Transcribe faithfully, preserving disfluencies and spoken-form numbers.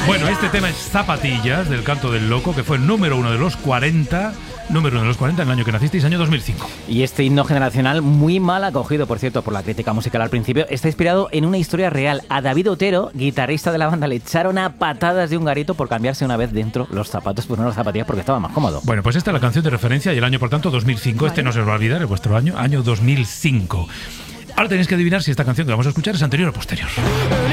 Bueno, este tema es Zapatillas, del Canto del Loco, que fue el número uno de los cuarenta, número uno de los cuarenta en el año que nacisteis, año dos mil cinco. Y este himno generacional, muy mal acogido, por cierto, por la crítica musical al principio, está inspirado en una historia real. A David Otero, guitarrista de la banda, le echaron a patadas de un garito por cambiarse una vez dentro los zapatos, pues no las zapatillas, porque estaba más cómodo. Bueno, pues esta es la canción de referencia y el año, por tanto, dos mil cinco. Vale. Este no se os va a olvidar, es vuestro año, año dos mil cinco. Ahora tenéis que adivinar si esta canción que vamos a escuchar es anterior o posterior.